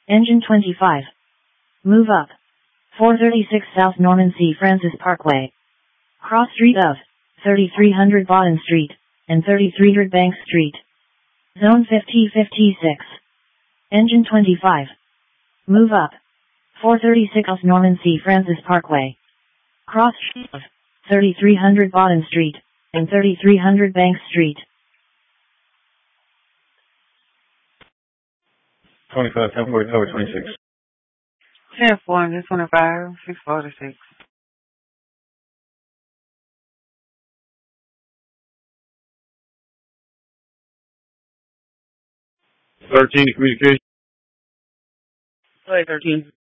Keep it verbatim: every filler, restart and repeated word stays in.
Engine twenty-five. Move up. four thirty-six South Norman C. Francis Parkway. Cross street of thirty-three hundred Bauden Street and thirty-three hundred Banks Street. Zone fifty fifty-six. Engine twenty-five. Move up. four thirty-six South Norman C. Francis Parkway. Cross street of thirty-three hundred Bauden Street and thirty-three hundred Banks Street. twenty-five, ten forty, over twenty-six. ten forty, twenty-five, six forty-six. thirteen, communication. Play thirteen.